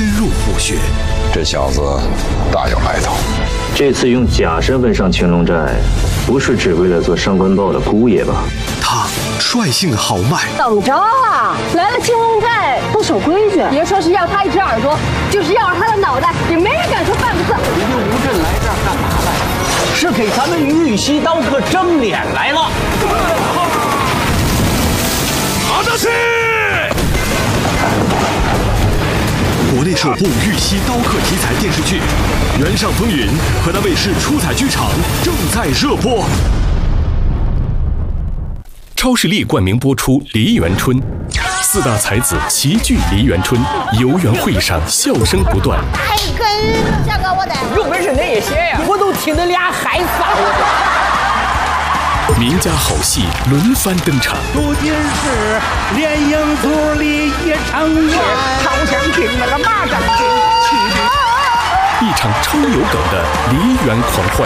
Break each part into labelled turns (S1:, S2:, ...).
S1: 深入虎穴。
S2: 这小子大有来头。
S3: 这次用假身份上乾隆寨，不是只为了做上官豹的姑爷吧？
S1: 他率性豪迈。
S4: 等着啊！来了青龙寨不守规矩，别说是要他一只耳朵，就是要他的脑袋，也没人敢说半个字。
S5: 你就吴镇来这儿干嘛来？是给咱们玉溪刀客争脸来了。
S1: 打得起！国内首部玉溪刀客题材电视剧《原上风云》，河南卫视出彩剧场正在热播。超视力冠名播出《梨园春》，四大才子齐聚梨园春，游园会上笑声不断。
S6: 还跟这个我得
S5: 有本事你也写呀！我都听得俩孩子
S1: 名家好戏轮番登场。
S5: 如今是连营组里一场月，好像进了个蚂蚱进去。
S1: 一场超有梗的梨园狂欢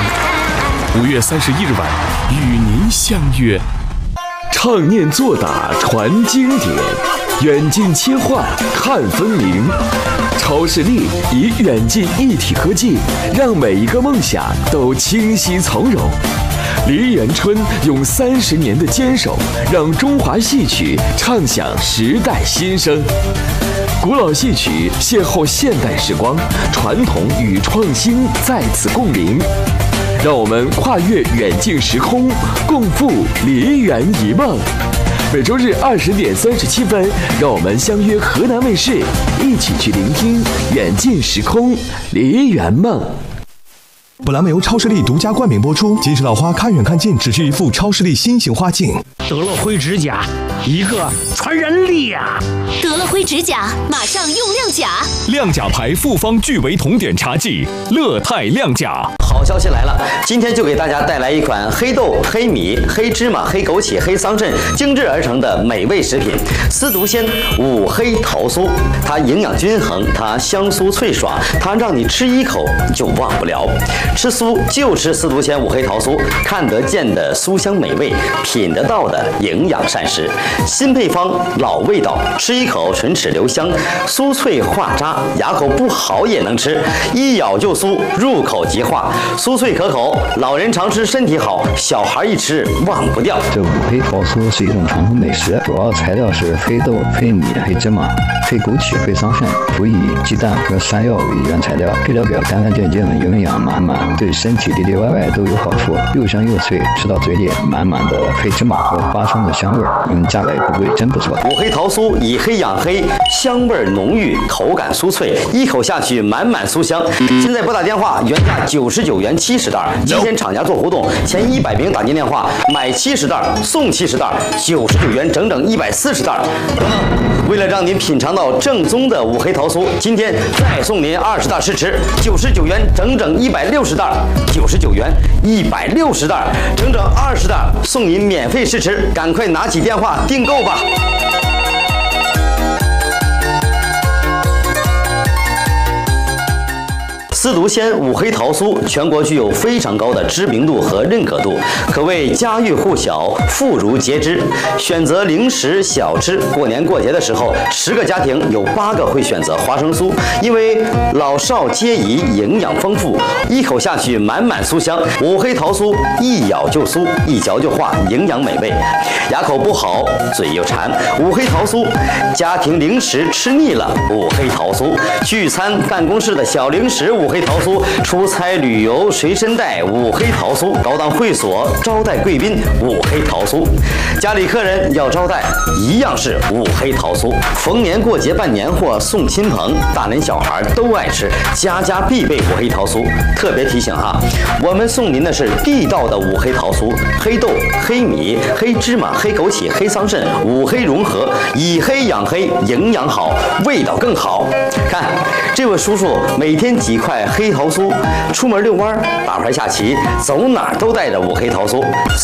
S1: ，5月31日晚与您相约。
S7: 唱念做打传经典，远近切换看分明。超视力以远近一体科技，让每一个梦想都清晰从容。梨园春用30年的坚守，让中华戏曲唱响时代新声。古老戏曲邂逅现代时光，传统与创新再次共鸣。让我们跨越远近时空，共赴梨园一梦。每周日20点37分，让我们相约河南卫视，一起去聆听远近时空梨园梦。
S1: 本栏目由超视力独家冠名播出。金石老花看远看近，只需一副超视力新型花镜。
S5: 得了灰指甲，一个传染力呀！
S6: 得了灰指甲，马上用亮甲。
S1: 亮甲牌复方聚维酮碘茶剂，乐泰亮甲。
S8: 好消息来了，今天就给大家带来一款黑豆、黑米、黑芝麻、黑枸杞、黑桑葚精制而成的美味食品——司独鲜五黑桃酥。它营养均衡，它香酥脆爽，它让你吃一口就忘不了。吃酥就吃司独鲜五黑桃酥，看得见的酥香美味，品得到的营养膳食。新配方，老味道，吃一口唇齿留香，酥脆化渣，牙口不好也能吃，一咬就酥，入口即化。酥脆可口，老人常吃身体好，小孩一吃忘不掉。
S9: 这五黑桃酥是一种传统美食，主要材料是黑豆、黑米、黑芝麻、黑枸杞、黑桑葚，辅以鸡蛋和山药为原材料，配料表干干净净，营养满满，对身体里里外外都有好处，又香又脆，吃到嘴里满满的黑芝麻和花生的香味儿，价格也不贵，真不错。
S8: 五黑桃酥以黑养黑，香味浓郁，口感酥脆，一口下去满满酥香。现在拨打电话，原价99元70袋，今天厂家做活动，前100名打进电话买70袋送70袋，99元整整140袋。为了让您品尝到正宗的五黑桃酥，今天再送您20袋试吃，99元整整160袋，99元160袋，整整20袋送您免费试吃，赶快拿起电话订购吧。司独鲜五黑桃酥全国具有非常高的知名度和认可度，可谓家喻户晓，妇孺皆知。选择零食小吃，过年过节的时候，10个家庭有8个会选择花生酥，因为老少皆宜，营养丰富，一口下去满满酥香。五黑桃酥一咬就酥，一嚼就化，营养美味。牙口不好，嘴又馋，五黑桃酥。家庭零食吃腻了，五黑桃酥。聚餐办公室的小零食，五黑桃酥；出差旅游随身带五黑桃酥；高档会所招待贵宾五黑桃酥；家里客人要招待一样是五黑桃酥。逢年过节办年货送亲朋，大人小孩都爱吃，家家必备五黑桃酥。特别提醒哈，我们送您的是地道的五黑桃酥，黑豆、黑米、黑芝麻、黑枸杞、黑桑葚五黑融合，以黑养黑，营养好，味道更好。看这位叔叔每天几块黑桃酥，出门遛弯、打牌下棋，走哪儿都带着五黑桃酥。